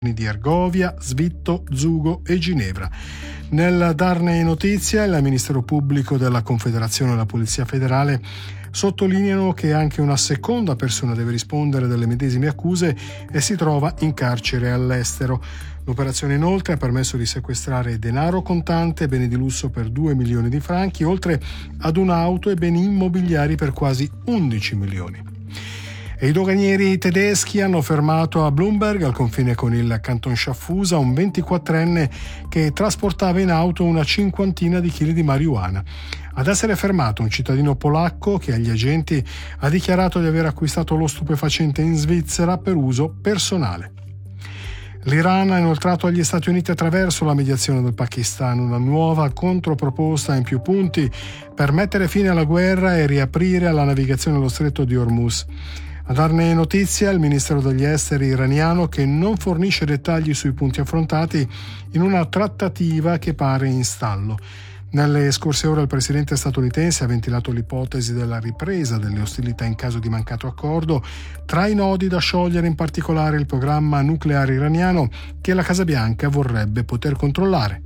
di Ergovia, Svitto, Zugo e Ginevra. Nel darne notizia, il Ministero Pubblico della Confederazione e la Polizia Federale sottolineano che anche una seconda persona deve rispondere delle medesime accuse e si trova in carcere all'estero. L'operazione inoltre ha permesso di sequestrare denaro contante, beni di lusso per 2 milioni di franchi, oltre ad un'auto e beni immobiliari per quasi 11 milioni. E i doganieri tedeschi hanno fermato a Blumberg, al confine con il Canton Sciaffusa, un 24enne che trasportava in auto una cinquantina di chili di marijuana. Ad essere fermato un cittadino polacco che agli agenti ha dichiarato di aver acquistato lo stupefacente in Svizzera per uso personale. L'Iran ha inoltrato agli Stati Uniti, attraverso la mediazione del Pakistan, una nuova controproposta in più punti per mettere fine alla guerra e riaprire la navigazione allo stretto di Hormuz. A darne notizia il Ministero degli Esteri iraniano, che non fornisce dettagli sui punti affrontati in una trattativa che pare in stallo. Nelle scorse ore il presidente statunitense ha ventilato l'ipotesi della ripresa delle ostilità in caso di mancato accordo. Tra i nodi da sciogliere in particolare il programma nucleare iraniano, che la Casa Bianca vorrebbe poter controllare.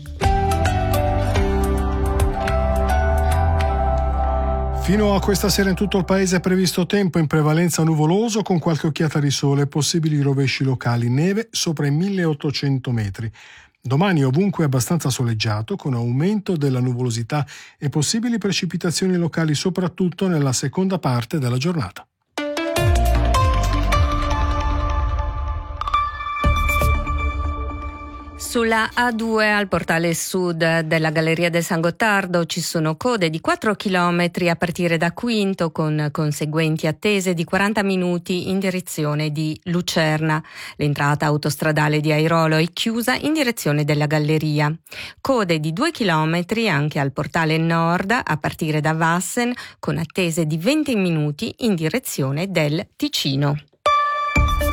Fino a questa sera in tutto il paese è previsto tempo in prevalenza nuvoloso con qualche occhiata di sole e possibili rovesci locali, neve sopra i 1800 metri. Domani ovunque abbastanza soleggiato, con aumento della nuvolosità e possibili precipitazioni locali soprattutto nella seconda parte della giornata. Sulla A2 al portale sud della Galleria del San Gottardo ci sono code di 4 chilometri a partire da Quinto, con conseguenti attese di 40 minuti in direzione di Lucerna. L'entrata autostradale di Airolo è chiusa in direzione della Galleria. Code di 2 chilometri anche al portale nord a partire da Wassen, con attese di 20 minuti in direzione del Ticino.